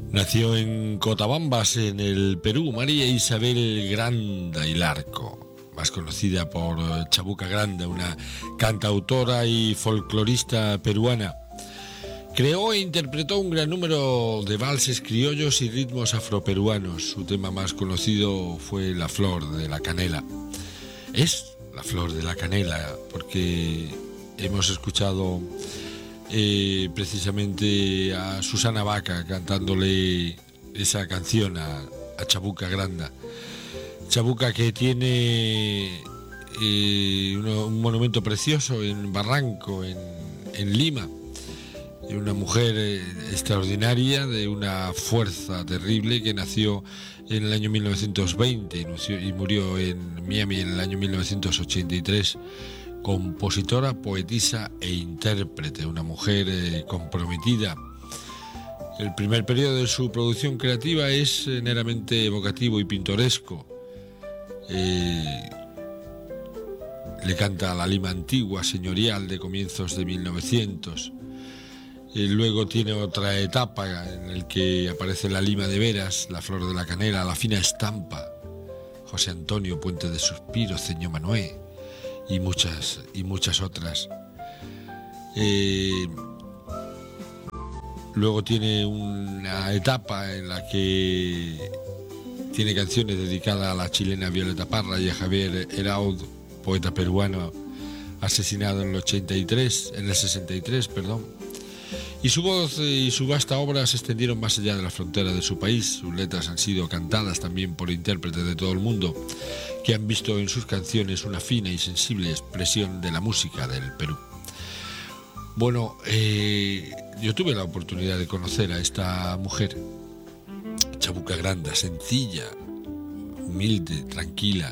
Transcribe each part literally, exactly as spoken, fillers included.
Nació en Cotabambas, en el Perú, María Isabel Granda y Larco, más conocida por Chabuca Granda, una cantautora y folclorista peruana. Creó e interpretó un gran número de valses criollos y ritmos afroperuanos. Su tema más conocido fue La Flor de la Canela. Es La Flor de la Canela porque hemos escuchado eh, precisamente a Susana Baca cantándole esa canción a, a Chabuca Granda. Chabuca, que tiene eh, un, un monumento precioso en Barranco, en, en Lima. Una mujer extraordinaria, de una fuerza terrible, que nació en el año mil novecientos veinte y murió en Miami en el año mil novecientos ochenta y tres. Compositora, poetisa e intérprete, una mujer eh, comprometida. El primer periodo de su producción creativa es meramente evocativo y pintoresco. Eh, le canta a la Lima antigua, señorial, de comienzos de mil novecientos. Y luego tiene otra etapa en la que aparece la Lima de veras, La Flor de la Canela, La Fina Estampa, José Antonio, Puente de Suspiros, Ceño Manué y muchas, y muchas otras. Eh, luego tiene una etapa en la que tiene canciones dedicadas a la chilena Violeta Parra y a Javier Eraud, poeta peruano asesinado en el ochenta y tres, en el sesenta y tres, perdón. Y su voz y su vasta obra se extendieron más allá de la frontera de su país. Sus letras han sido cantadas también por intérpretes de todo el mundo, que han visto en sus canciones una fina y sensible expresión de la música del Perú. Bueno, eh, yo tuve la oportunidad de conocer a esta mujer, Chabuca Granda, sencilla, humilde, tranquila,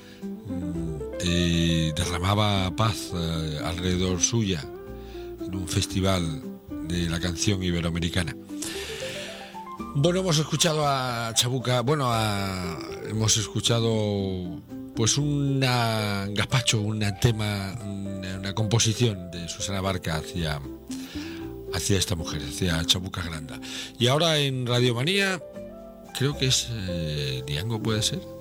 eh, derramaba paz eh, alrededor suya en un festival de la canción iberoamericana. Bueno, hemos escuchado a Chabuca, bueno, a, hemos escuchado pues una gazpacho, un tema, una, una composición de Susana Baca hacia, hacia esta mujer, hacia Chabuca Granda. Y ahora en Radio Manía, creo que es eh, Diango, ¿puede ser?